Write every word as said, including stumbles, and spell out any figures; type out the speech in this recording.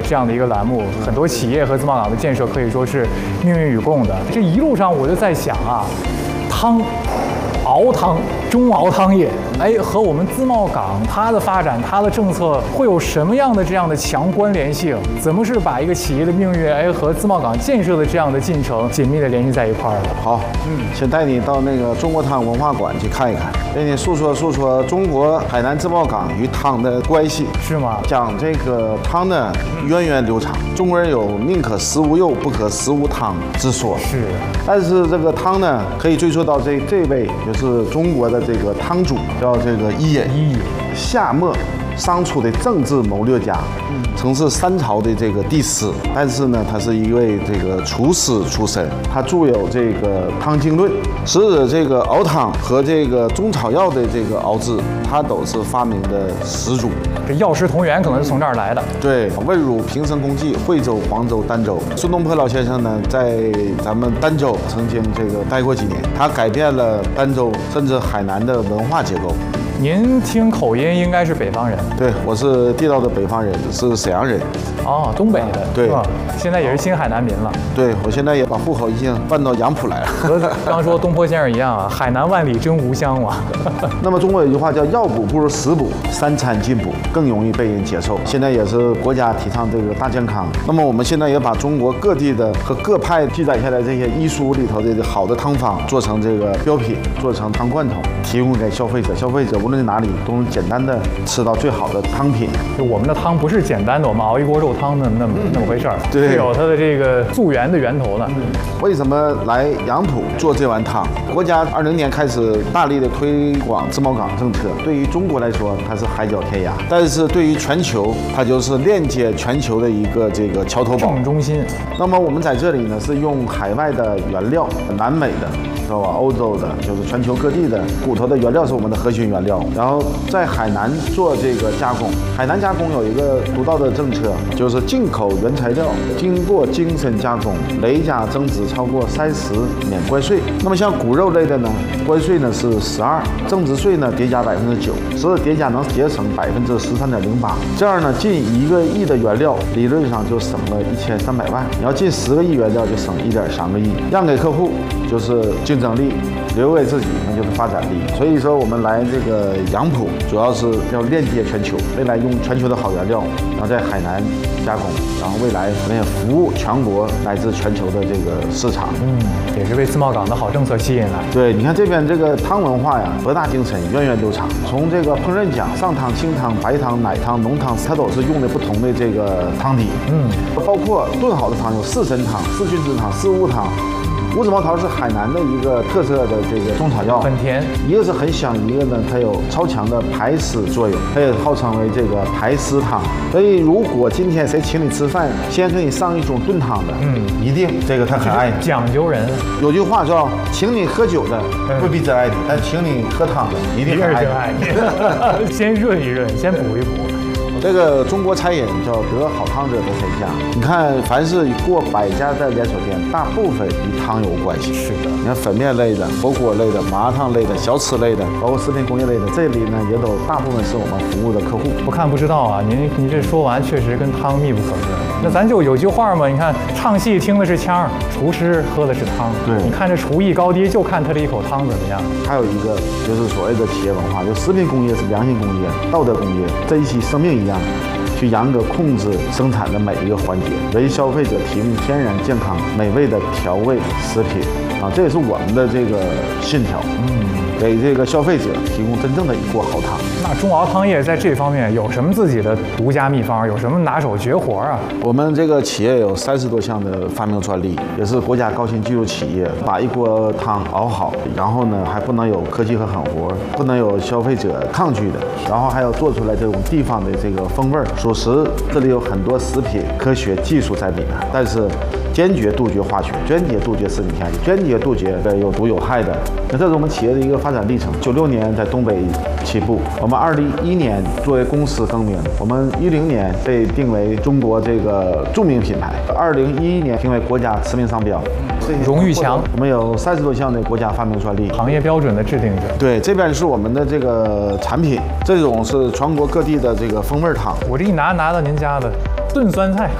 这样的一个栏目，很多企业和自贸港的建设可以说是命运与共的。这一路上我就在想啊，汤。熬汤，中熬汤业，哎，和我们自贸港它的发展、它的政策会有什么样的这样的强关联性？怎么是把一个企业的命运，哎，和自贸港建设的这样的进程紧密的联系在一块儿的？ 好，嗯，先带你到那个中国汤文化馆去看一看，给你诉说诉说中国海南自贸港与汤的关系， 是吗？ 讲这个汤呢源远流长，中国人有宁可食无肉，不可食无汤之说。 是， 但是这个汤呢，可以追溯到这这位就是中国的这个汤主，叫这个伊尹。 伊尹， 夏末商初的政治谋略家，曾是三朝的这个帝师，但是呢，他是一位这个厨师出身。他著有这个《汤经论》，使得这个熬汤和这个中草药的这个熬制，他都是发明的始祖。 这药食同源可能是从这儿来的。 对，问汝平生功绩，惠州、黄州、儋州。孙东坡老先生呢，在咱们儋州曾经这个待过几年，他改变了儋州甚至海南的文化结构。 您听口音应该是北方人。 对，我是地道的北方人，是沈阳人。 哦，东北的。 对， 现在也是新海南民了。 对，我现在也把户口已经办到杨浦来了。 和刚说东坡先生一样啊，海南万里真无香嘛。 那么中国有一句话叫“药补不如食补，三餐进补更容易被人接受”。现在也是国家提倡这个大健康。那么我们现在也把中国各地的和各派记载下来这些医书里头的好的汤方做成这个标品，做成汤罐头，提供给消费者。消费者无论在哪里都能简单的吃到最好的汤品。 就我们的汤不是简单的我们熬一锅肉汤那么那么那么回事儿， 对， 是有它的这个溯源的源头的。 为什么来杨浦做这碗汤？国家二零年开始大力的推广自贸港政策，对于中国来说它是海角天涯，但是对于全球它就是链接全球的一个这个桥头堡、 正中心。 那么我们在这里呢是用海外的原料，南美的，是吧？欧洲的，就是全球各地的骨头的原料是我们的核心原料，然后在海南做这个加工。海南加工有一个独到的政策，就是进口原材料经过精深加工，累加增值超过三十免关税。那么像骨肉类的呢，关税呢是十二，增值税呢叠加百分之九，所以叠加能节省百分之十三点零八。这样呢，近一个亿的原料，理论上就省了一千三百万。你要进十个亿原料，就省一点三个亿，让给客户就是竞争力，留给自己那就是发展力。所以说我们来这个杨浦，主要是要链接全球，未来用全球的好原料，然后在海南加工，然后未来我们也服务全国乃至全球的这个市场。 嗯，也是被自贸港的好政策吸引来。 对，你看这边这个汤文化呀，博大精深，源远流长。从这个烹饪讲，上汤、清汤、白汤、奶汤、浓汤，它都是用的不同的这个汤底。嗯，包括炖好的汤有四神汤、四君子汤、四物汤。五子毛桃是海南的一个特色的这个中草药， 很甜， 一个是很香，一个呢它有超强的排湿作用，它也号称为这个排湿汤。所以如果今天谁请你吃饭，先给你上一盅炖汤的，嗯，一定这个他很爱你， 讲究人。 有句话叫请你喝酒的未必真爱你，但请你喝汤的一定很爱你。先润一润，先补一补。 这个中国餐饮叫得好汤者得天下。你看，凡是过百家的连锁店，大部分与汤有关系。是的，你看粉面类的、火锅类的、麻辣烫类的、小吃类的，包括食品工业类的，这里呢也都大部分是我们服务的客户。 不看不知道啊，您您这说完确实跟汤密不可分。那咱就有句话嘛，你看唱戏听的是腔，厨师喝的是汤。 对， 你看这厨艺高低，就看他这一口汤怎么样。 还有一个就是所谓的企业文化，就食品工业是良心工业、道德工业，珍惜生命一样。去严格控制生产的每一个环节，为消费者提供天然、健康、美味的调味食品啊，这也是我们的这个信条。嗯，给这个消费者提供真正的一锅好汤。 那中熬汤业在这方面有什么自己的独家秘方？有什么拿手绝活啊？ 我们这个企业有三十多项的发明专利，也是国家高新技术企业，把一锅汤熬好，然后呢还不能有科技和狠活，不能有消费者抗拒的，然后还要做出来这种地方的这个风味儿。属实，这里有很多食品科学技术在里面，但是坚决杜绝化学，坚决杜绝食品添加，坚决杜绝的有毒有害的。那这是我们企业的一个发展历程。九六年在东北起步，我们二零一一年作为公司更名，我们一零年被定为中国这个著名品牌，二零一一年评为国家驰名商标。 荣誉强， 我们有三十多项的国家发明专利， 行业标准的制定者。 对，这边是我们的这个产品，这种是全国各地的这个风味汤。 我这一拿拿到您家的炖酸菜。